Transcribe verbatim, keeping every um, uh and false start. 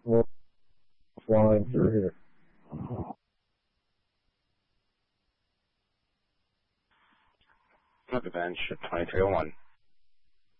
We're flying through here. Look at bench at twenty-three oh one.